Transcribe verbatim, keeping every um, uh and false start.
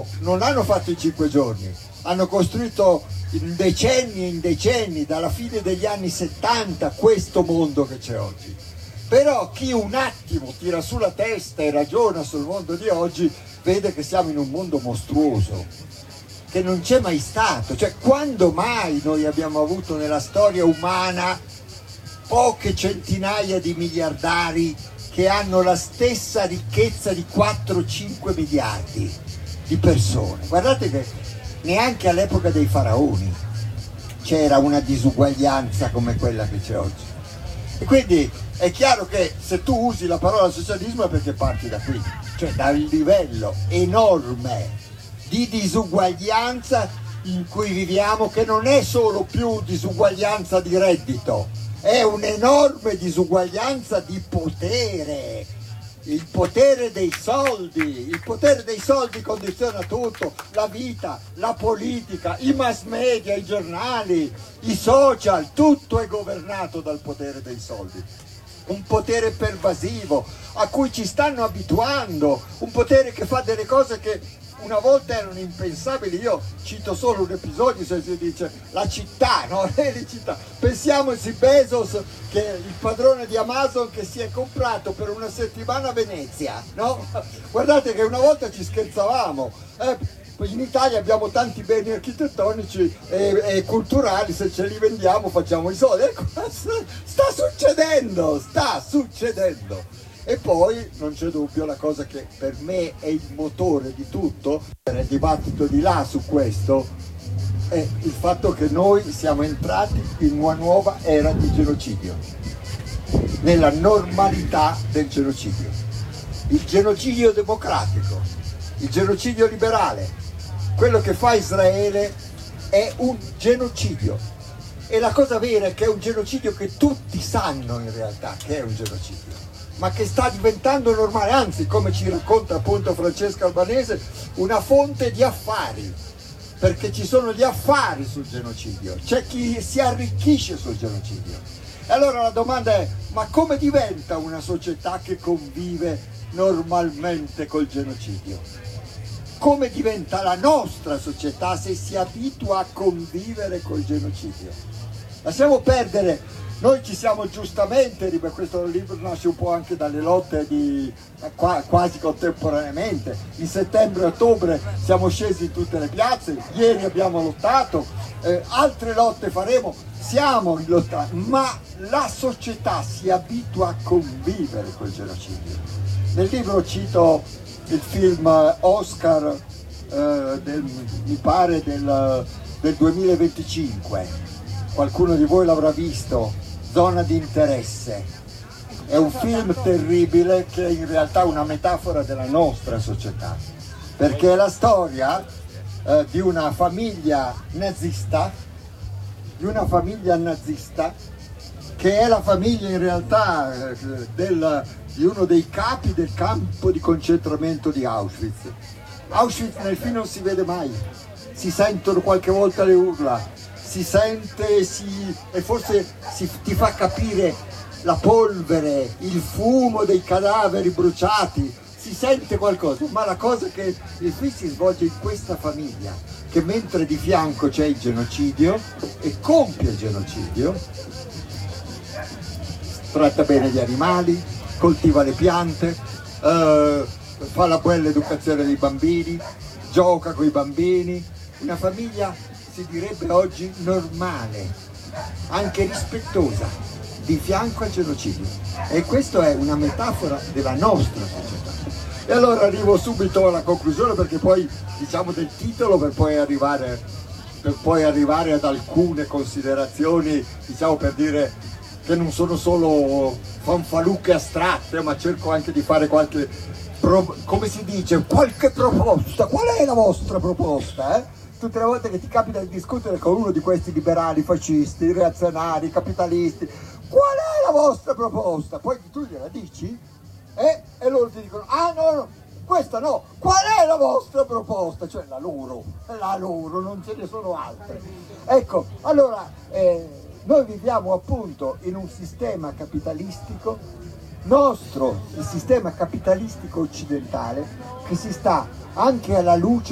Non hanno fatto i cinque giorni, hanno costruito in decenni e in decenni, dalla fine degli anni settanta, questo mondo che c'è oggi. Però chi un attimo tira su la testa e ragiona sul mondo di oggi vede che siamo in un mondo mostruoso, che non c'è mai stato. Cioè, quando mai noi abbiamo avuto nella storia umana poche centinaia di miliardari che hanno la stessa ricchezza di quattro cinque miliardi di persone? Guardate che neanche all'epoca dei faraoni c'era una disuguaglianza come quella che c'è oggi. E quindi è chiaro che se tu usi la parola socialismo è perché parti da qui, cioè dal livello enorme di disuguaglianza in cui viviamo, che non è solo più disuguaglianza di reddito, è un'enorme disuguaglianza di potere. Il potere dei soldi, il potere dei soldi condiziona tutto, la vita, la politica, i mass media, i giornali, i social, tutto è governato dal potere dei soldi. Un potere pervasivo a cui ci stanno abituando, un potere che fa delle cose che una volta erano impensabili. Io cito solo un episodio, se si dice la città, no? Le città. Pensiamo a Bezos, che è il padrone di Amazon, che si è comprato per una settimana a Venezia, no? Guardate che una volta ci scherzavamo, eh? In Italia abbiamo tanti beni architettonici e, e culturali, se ce li vendiamo facciamo i soldi. Ecco, sta succedendo, sta succedendo. E poi non c'è dubbio, la cosa che per me è il motore di tutto, nel dibattito di là su questo, è il fatto che noi siamo entrati in una nuova era di genocidio, nella normalità del genocidio. Il genocidio democratico, il genocidio liberale, quello che fa Israele è un genocidio. E la cosa vera è che è un genocidio che tutti sanno in realtà che è un genocidio, ma che sta diventando normale, anzi, come ci racconta appunto Francesca Albanese, una fonte di affari, perché ci sono gli affari sul genocidio, c'è chi si arricchisce sul genocidio. E allora la domanda è: ma come diventa una società che convive normalmente col genocidio? Come diventa la nostra società se si abitua a convivere col genocidio? Lasciamo perdere. Noi ci siamo giustamente, questo libro nasce un po' anche dalle lotte di, quasi contemporaneamente, in settembre e ottobre siamo scesi in tutte le piazze, ieri abbiamo lottato, eh, altre lotte faremo, siamo in lotta, ma la società si abitua a convivere col genocidio. Nel libro cito il film Oscar, eh, del, mi pare del, del duemilaventicinque, qualcuno di voi l'avrà visto, Zona di interesse. È un film terribile che è in realtà una metafora della nostra società, perché è la storia eh, di una famiglia nazista, di una famiglia nazista che è la famiglia in realtà eh, del, di uno dei capi del campo di concentramento di Auschwitz. Auschwitz nel film non si vede mai, si sentono qualche volta le urla, si sente si, e forse si, ti fa capire la polvere, il fumo dei cadaveri bruciati, si sente qualcosa, ma la cosa è che il film si svolge in questa famiglia, che mentre di fianco c'è il genocidio e compie il genocidio, tratta bene gli animali, coltiva le piante, eh, fa la bella educazione dei bambini, gioca con i bambini, una famiglia si direbbe oggi normale, anche rispettosa, di fianco al genocidio. E questa è una metafora della nostra società. E allora arrivo subito alla conclusione, perché poi diciamo del titolo, per poi arrivare, per poi arrivare ad alcune considerazioni, diciamo, per dire che non sono solo fanfaluche astratte, ma cerco anche di fare qualche, pro, come si dice, qualche proposta. Qual è la vostra proposta? Eh? Tutte le volte che ti capita di discutere con uno di questi liberali, fascisti, reazionari, capitalisti, qual è la vostra proposta? Poi tu gliela dici eh? E loro ti dicono: ah no, no, questa no, qual è la vostra proposta? Cioè la loro, la loro, non ce ne sono altre. Ecco, allora eh, noi viviamo appunto in un sistema capitalistico nostro, il sistema capitalistico occidentale, che si sta anche alla luce